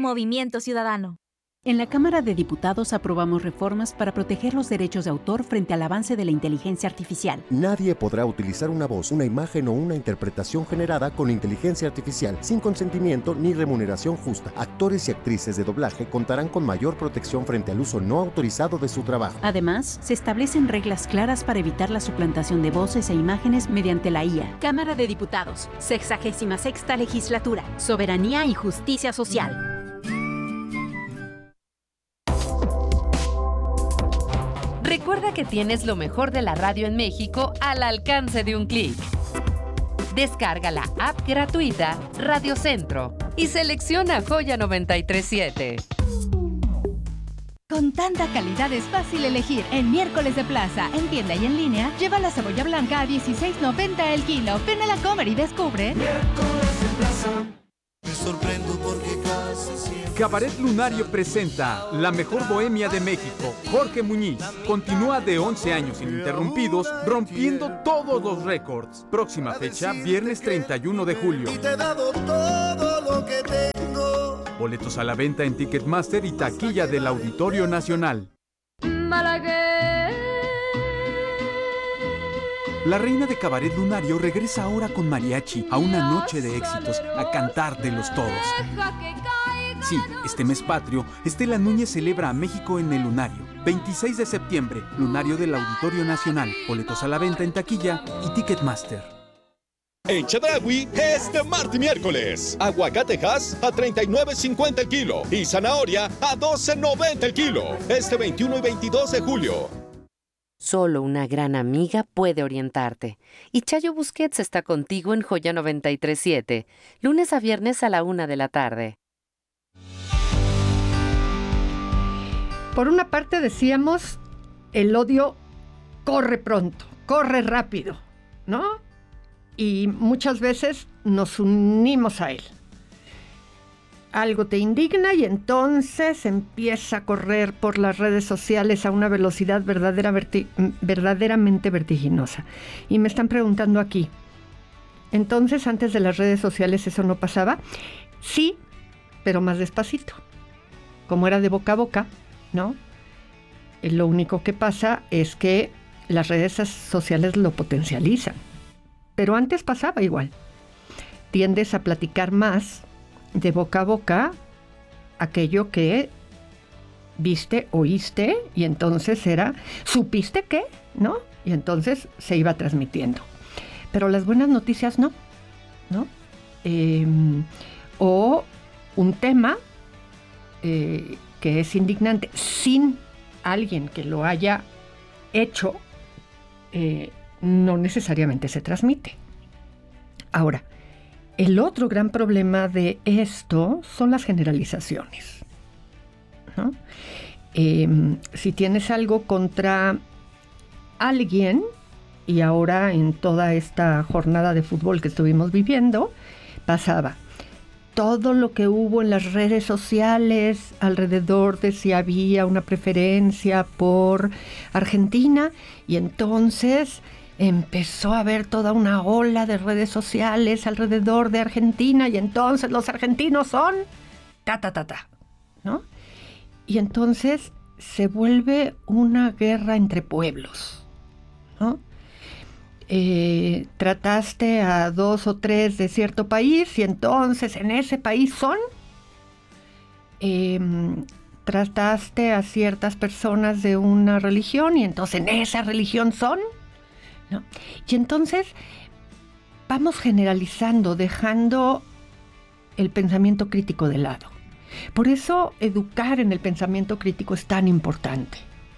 Movimiento Ciudadano. En la Cámara de Diputados aprobamos reformas para proteger los derechos de autor frente al avance de la inteligencia artificial. Nadie podrá utilizar una voz, una imagen o una interpretación generada con inteligencia artificial sin consentimiento ni remuneración justa. Actores y actrices de doblaje contarán con mayor protección frente al uso no autorizado de su trabajo. Además, se establecen reglas claras para evitar la suplantación de voces e imágenes mediante la IA. Cámara de Diputados, 66ª Legislatura, Soberanía y Justicia Social. Recuerda que tienes lo mejor de la radio en México al alcance de un clic. Descarga la app gratuita Radio Centro y selecciona Joya 937. Con tanta calidad es fácil elegir. En Miércoles de Plaza, en tienda y en línea, lleva la cebolla blanca a $16.90 el kilo. Ven a la Comer y descubre. Miércoles de Plaza. Me sorprendo porque casi siempre... Cabaret Lunario presenta La Mejor Bohemia de México. Jorge Muñiz continúa de 11 años ininterrumpidos, rompiendo todos los récords. Próxima fecha, viernes 31 de julio. Y te he dado todo lo que tengo. Boletos a la venta en Ticketmaster y taquilla del Auditorio Nacional. La reina de Cabaret Lunario regresa ahora con mariachi a una noche de éxitos, a cantártelos todos. Sí, este mes patrio, Estela Núñez celebra a México en el Lunario. 26 de septiembre, Lunario del Auditorio Nacional. Boletos a la venta en taquilla y Ticketmaster. En Chedraui es de martes y miércoles. Aguacatejas a $39.50 el kilo y zanahoria a $12.90 el kilo. Este 21 y 22 de julio. Solo una gran amiga puede orientarte. Y Chayo Busquets está contigo en Joya 937, lunes a viernes a la 1 de la tarde. Por una parte decíamos, el odio corre pronto, corre rápido, ¿no? Y muchas veces nos unimos a él. Algo te indigna y entonces empieza a correr por las redes sociales a una velocidad verdaderamente vertiginosa. Y me están preguntando aquí, ¿entonces antes de las redes sociales eso no pasaba? Sí, pero más despacito. Como era de boca a boca, ¿no? Lo único que pasa es que las redes sociales lo potencializan. Pero antes pasaba igual. Tiendes a platicar más de boca a boca aquello que viste, oíste, y entonces era, ¿supiste qué? ¿No? Y entonces se iba transmitiendo. Pero las buenas noticias no, ¿no? O un tema que es indignante sin alguien que lo haya hecho, no necesariamente se transmite. Ahora, el otro gran problema de esto son las generalizaciones, ¿no? Si tienes algo contra alguien, y ahora en toda esta jornada de fútbol que estuvimos viviendo, pasaba todo lo que hubo en las redes sociales alrededor de si había una preferencia por Argentina, y entonces empezó a haber toda una ola de redes sociales alrededor de Argentina, y entonces los argentinos son ¿no? Y entonces se vuelve una guerra entre pueblos, ¿no? Trataste a 2 o 3 de cierto país y entonces en ese país son. Trataste a ciertas personas de una religión y entonces en esa religión son, ¿no? Y entonces vamos generalizando, dejando el pensamiento crítico de lado. Por eso educar en el pensamiento crítico es tan importante.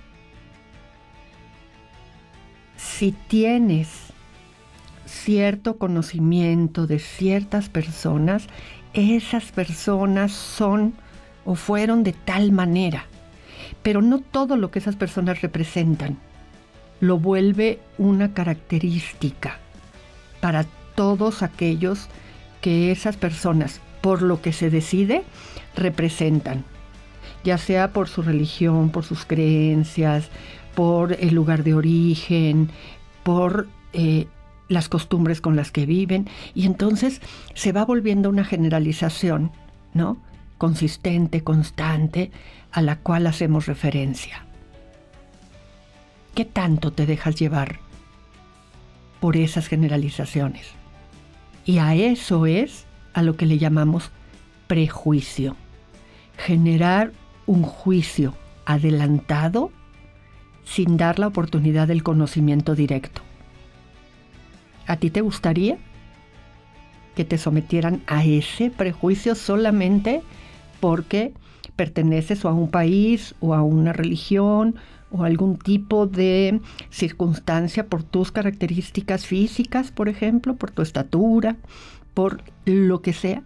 Si tienes cierto conocimiento de ciertas personas, esas personas son o fueron de tal manera, pero no todo lo que esas personas representan lo vuelve una característica para todos aquellos que esas personas, por lo que se decide, representan, ya sea por su religión, por sus creencias, por el lugar de origen, por las costumbres con las que viven, y entonces se va volviendo una generalización, ¿no? consistente, constante, a la cual hacemos referencia. ¿Qué tanto te dejas llevar por esas generalizaciones? Y a eso es a lo que le llamamos prejuicio. Generar un juicio adelantado sin dar la oportunidad del conocimiento directo. ¿A ti te gustaría que te sometieran a ese prejuicio solamente porque perteneces o a un país o a una religión o a algún tipo de circunstancia, por tus características físicas, por ejemplo, por tu estatura, por lo que sea?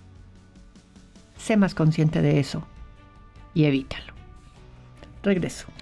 Sé más consciente de eso y evítalo. Regreso.